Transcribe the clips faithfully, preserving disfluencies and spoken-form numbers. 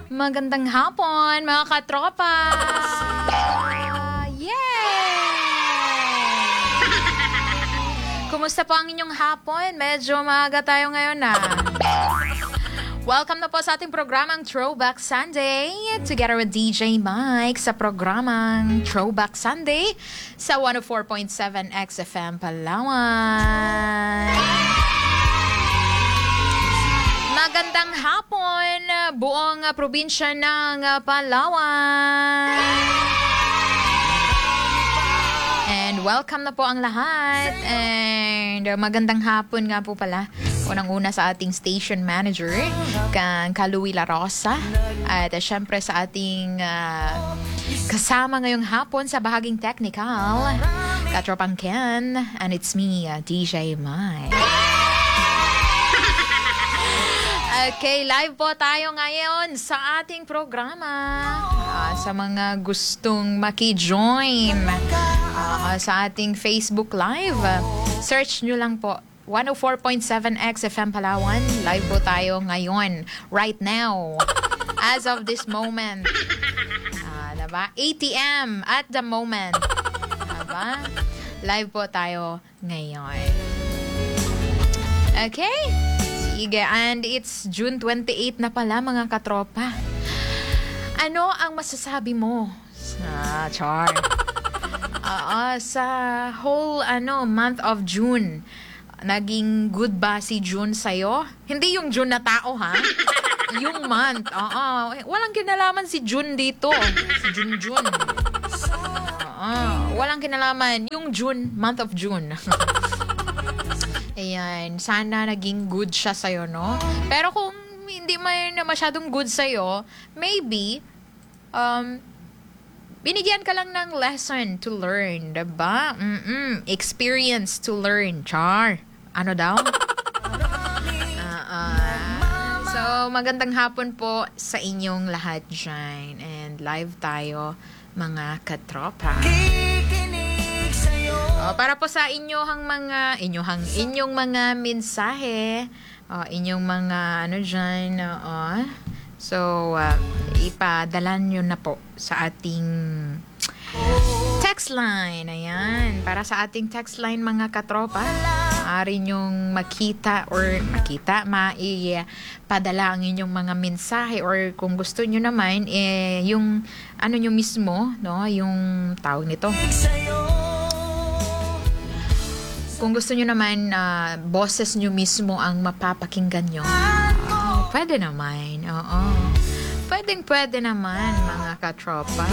Magandang hapon, mga katropa! Yay! Kumusta po ang inyong hapon? Medyo maaga tayo ngayon na. Welcome na po sa ating programang Throwback Sunday together with D J Mike sa programang Throwback Sunday sa one oh four point seven X F M Palawan. Magandang hapon, buong uh, probinsya ng uh, Palawan. And welcome na po ang lahat. And uh, magandang hapon nga po pala. Unang-una sa ating station manager, kang Kaluwi La Rosa. At uh, syempre sa ating uh, kasama ngayong hapon sa bahaging technical, Katropang Ken. And it's me, uh, D J Mike. Okay, live po tayo ngayon sa ating programa. Uh, sa mga gustong maki-join uh, sa ating Facebook Live, uh, search nyo lang po one oh four point seven X F M Palawan. Live po tayo ngayon, right now, as of this moment. Uh, diba? eight p.m. at the moment. Diba? Live po tayo ngayon. Okay? Sige, and it's June twenty-eighth na pala, mga katropa. Ano ang masasabi mo sa char? Uh, sa whole ano month of June, naging good ba si June sa'yo? Hindi yung June na tao, ha? Yung month. Oo. Walang kinalaman si June dito. Si June June. Oo. Walang kinalaman. Yung June, month of June. Ayan, sana naging good siya sa'yo, no? Pero kung hindi man masyadong good sa'yo, maybe, um, binigyan ka lang ng lesson to learn, diba? Mm-mm, experience to learn, char. Ano daw? Uh-uh. So, magandang hapon po sa inyong lahat dyan. And live tayo, mga katropa. Oh, para po sa inyohang mga inyohang inyong mga mensahe, oh, inyong mga ano diyan, oh. So, uh, ipadala nyo na po sa ating text line. Ayan, para sa ating text line, mga katropa. Maaari nyong makita or makita, maipadala ang inyong mga mensahe, or kung gusto nyo naman, eh, yung ano nyo mismo, no, yung tawag nito. Kung gusto nyo naman, uh, boses nyo mismo ang mapapakinggan nyo, oh, pwede naman. Oo. Pwedeng pwede naman, mga katropa.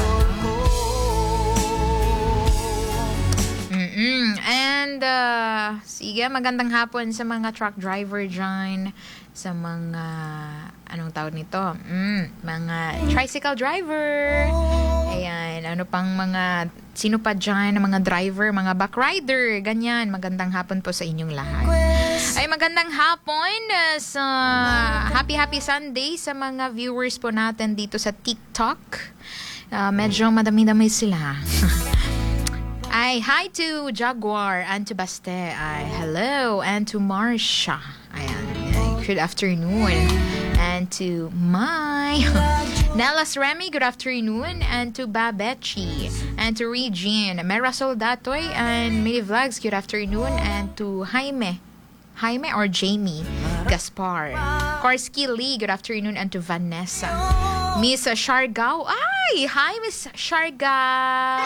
Mm-mm. And, uh, sige, magandang hapon sa mga truck driver dyan, sa mga, anong tawag nito? Mm, mga tricycle driver. Ayan, ano pang mga, sino pa dyan, mga driver, mga back rider, ganyan. Magandang hapon po sa inyong lahat. Ay, magandang hapon uh, sa happy happy Sunday sa mga viewers po natin dito sa TikTok. Uh, medyo madami-dami sila. Ay, hi to Jaguar and to Baste. Ay, hello. And to Marsha. Ayan, good afternoon. And to my Nellas Remy, good afternoon. And to Babechi. And to Regine. Mera Soldatoy and Mini Vlogs, good afternoon. And to Jaime. Jaime or Jamie Gaspar. Korsky Lee, good afternoon. And to Vanessa. Miss Shargao. Ay, hi Miss Shargao.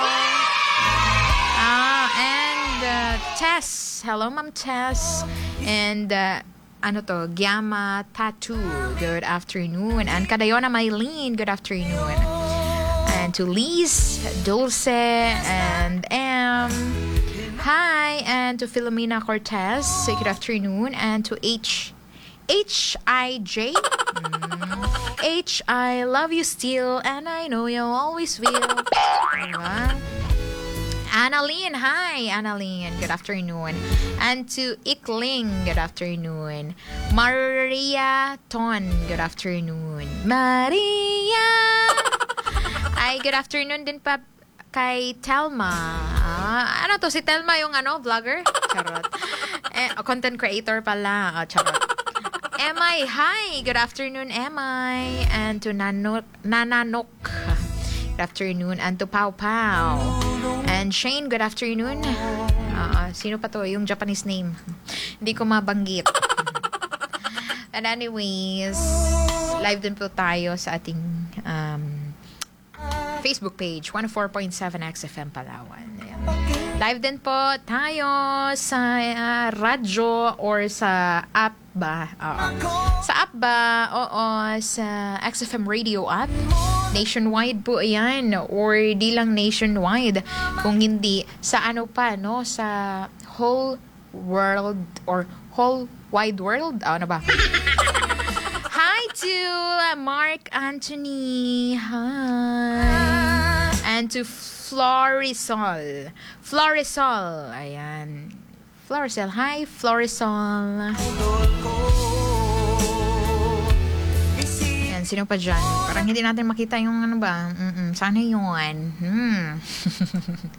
Ah, and uh, Tess. Hello, Ma'am Tess. And uh, ano to, Gyama Tattoo, good afternoon. And Kadayona Maylene, good afternoon. And to Liz, Dulce, and Em, hi. And to Filomena Cortez, good afternoon. And to H, H I J, mm, H, I love you still, and I know you always will. Diba? Annalyn, hi Annalyn, good afternoon. And to Ikling, good afternoon. Maria Ton, good afternoon. Maria! Ay, good afternoon din pa kay Telma. Ah, ano to, si Telma yung ano, vlogger? Charot. Eh, content creator pala. Ah, charot. Emay, hi! Good afternoon, Emay. And to Nanok, Nananok. Good afternoon. And to Pau Pau. And Shane, good afternoon. Uh, sino pa to? Yung Japanese name. Hindi ko mabanggit. And anyways, live din po tayo sa ating um, Facebook page, one oh four point seven X F M Palawan. Ayan. Live din po tayo sa uh, radyo or sa app ba? Oo. Sa app ba? Oo, sa X F M Radio app. Nationwide po yan. Or di lang nationwide. Kung hindi, sa ano pa, no? Sa whole world or whole wide world. Oh, ano ba? Hi to Mark Anthony. Hi. And to Florisol. Florisol. Ayan. Florisol. Hi, Florisol. Ayan, sino pa dyan? Parang hindi natin makita yung ano ba? Mm-mm, sana yun. Hmm.